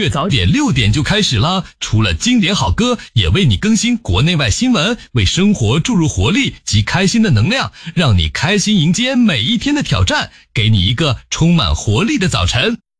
乐早点6点就开始啦，除了经典好歌，也为你更新国内外新闻，为生活注入活力及开心的能量，让你开心迎接每一天的挑战，给你一个充满活力的早晨。